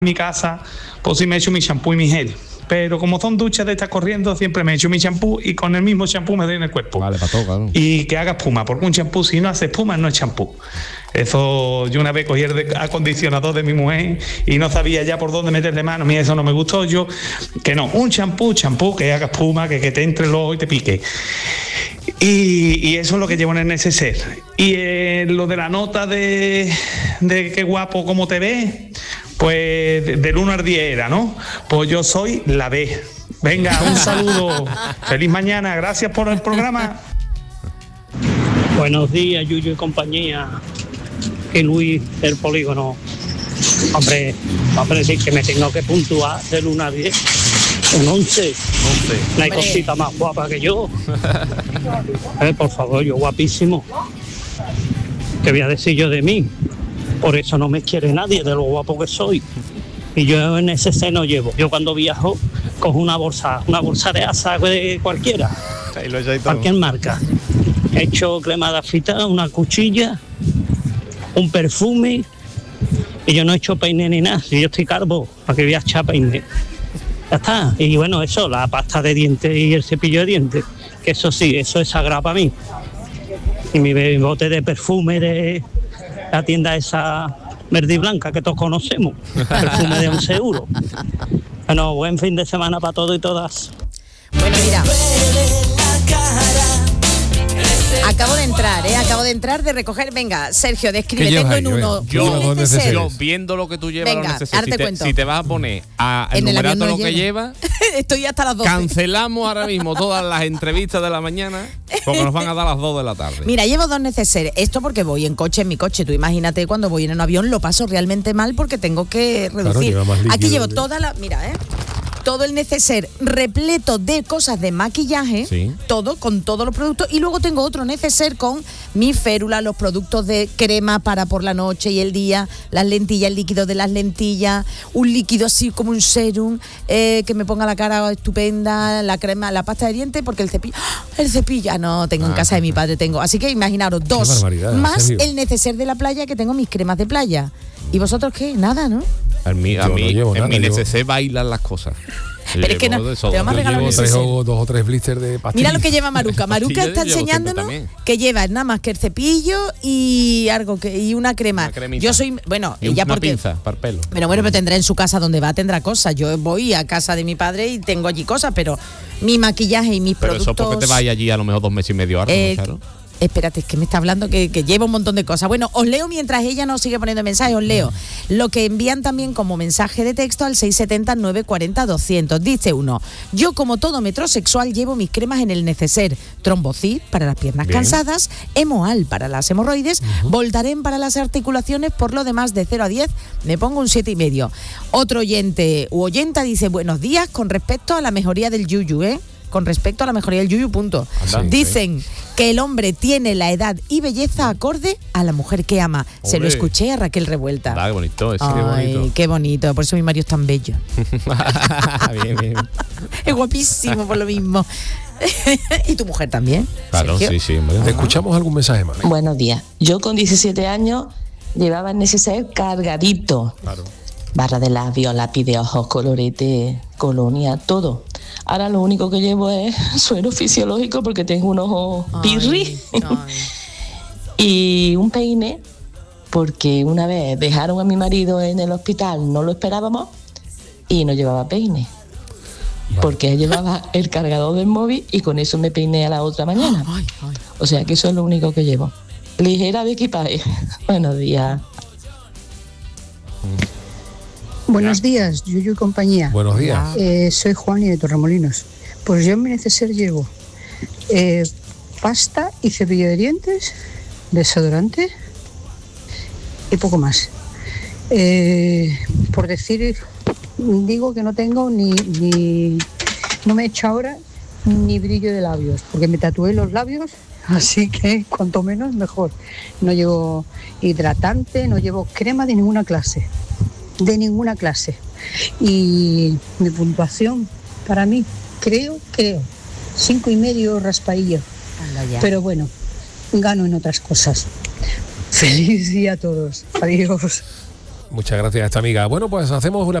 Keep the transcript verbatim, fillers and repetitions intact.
mi casa, pues sí me echo mi champú y mi gel. Pero como son duchas de estas corriendo, siempre me echo mi champú y con el mismo champú me doy en el cuerpo. Vale, para todo, claro. Y que haga espuma, porque un champú, si no hace espuma, no es champú. Eso, yo una vez cogí el acondicionador de mi mujer y no sabía ya por dónde meterle mano. Mira, eso no me gustó. Yo, que no, un champú, champú, que haga espuma, que, que te entre el ojo y te pique. Y, y eso es lo que llevo en el neceser. Y eh, lo de la nota de, de qué guapo, cómo te ves, pues de, del uno al diez era, ¿no? Pues yo soy la B. Venga, un saludo. Feliz mañana. Gracias por el programa. Buenos días, Yuyu y compañía. Y Luis del Polígono. Hombre, hombre, sí que me tengo que puntuar del uno a diez. Un once. No hay cosita más guapa que yo. Eh, por favor, yo guapísimo. ¿Qué voy a decir yo de mí? Por eso no me quiere nadie, de lo guapo que soy. Y yo en ese seno llevo. Yo cuando viajo cojo una bolsa, una bolsa de asa de cualquiera. Cualquier marca. He hecho crema de afeitar, una cuchilla, un perfume. Y yo no he hecho peine ni nada. Si yo estoy calvo, ¿para qué voy a echar peine? Ya está. Y bueno, eso, la pasta de dientes y el cepillo de dientes. Que eso sí, eso es sagrado para mí. Y mi bote de perfume de la tienda esa verde y blanca que todos conocemos. Perfume de once euros. Bueno, buen fin de semana para todos y todas. Bueno, mira. Acabo de entrar, ¿eh? Acabo de entrar, de recoger. Venga, Sergio, describe, tengo en uno. Yo, yo, viendo lo que tú llevas, venga, lo si, te, si te vas a poner a enumerar todo lo que llevas, estoy hasta las doce. Cancelamos ahora mismo todas las entrevistas de la mañana porque nos van a dar las dos de la tarde. Mira, llevo dos neceseres. Esto porque voy en coche, en mi coche. Tú imagínate cuando voy en un avión, lo paso realmente mal porque tengo que reducir. Claro, aquí llevo toda la... Mira, ¿eh? Todo el neceser repleto de cosas de maquillaje, sí. Todo, con todos los productos. Y luego tengo otro neceser con mi férula, los productos de crema para por la noche y el día, las lentillas, el líquido de las lentillas, un líquido así como un serum, eh, que me ponga la cara estupenda, la crema, la pasta de dientes, porque el cepillo, el cepillo, ah, no, tengo ah, en casa de mi padre, tengo. Así que imaginaros, dos, más el neceser de la playa, que tengo mis cremas de playa. ¿Y vosotros qué? Nada, ¿no? A mí, a mí no en nada, mi llevo... neceser bailan las cosas. Pero es que no, te vamos a regalar un tres o, dos o tres blisters de pastillas. Mira lo que lleva Maruca. Maruca está enseñándonos que lleva nada más que el cepillo y algo que y una crema. Una Yo soy, bueno, y ella una porque pinza para el pelo. Pero bueno, pero tendrá en su casa donde va, tendrá cosas. Yo voy a casa de mi padre y tengo allí cosas, pero mi maquillaje y mis pero productos. Pero eso porque te vayas allí a lo mejor dos meses y medio algo, eh, claro. Espérate, es que me está hablando que, que lleva un montón de cosas. Bueno, os leo mientras ella nos sigue poniendo mensajes, os leo lo que envían también como mensaje de texto al seis siete cero, nueve cuatro cero, doscientos. Dice uno: yo como todo metrosexual llevo mis cremas en el neceser. Trombocid para las piernas Bien. cansadas, Hemoal para las hemorroides, uh-huh. Voltaren para las articulaciones. Por lo demás, de cero a diez me pongo un siete y medio. Otro oyente u oyenta dice: buenos días, con respecto a la mejoría del yuyu, ¿eh? Con respecto a la mejoría del yuyu, punto. Andá, Dicen ¿sí? que el hombre tiene la edad y belleza acorde a la mujer que ama. Olé. Se lo escuché a Raquel Revuelta. Ah, qué bonito, ese, Ay, qué bonito. Qué bonito, por eso mi marido es tan bello. Bien, bien. Es guapísimo por lo mismo. ¿Y tu mujer también? Claro, Sergio? sí, sí. Bueno. ¿Escuchamos algún mensaje más? Buenos días. Yo con diecisiete años llevaba el neceser cargadito. Claro. Barra de labios, lápiz de ojos, colorete, colonia, todo. Ahora lo único que llevo es suero fisiológico porque tengo un ojo pirri. Ay, ay. Y un peine porque una vez dejaron a mi marido en el hospital, no lo esperábamos y no llevaba peine. Vale. Porque él llevaba el cargador del móvil y con eso me peiné a la otra mañana. Ay, ay. O sea que eso es lo único que llevo. Ligera de equipaje. Buenos días. Buenos días, Yuyu y compañía. Buenos días. Eh, soy Juan y de Torremolinos. Pues yo en mi neceser llevo eh, pasta y cepillo de dientes, desodorante y poco más. Eh, por decir, digo que no tengo ni, ni, no me he hecho ahora ni brillo de labios, porque me tatué los labios, así que cuanto menos mejor. No llevo hidratante, no llevo crema de ninguna clase. De ninguna clase. Y mi puntuación para mí, creo, creo, cinco y medio raspadillo. Pero bueno, gano en otras cosas. Feliz día a todos. Adiós. Muchas gracias a esta amiga. Bueno, pues hacemos una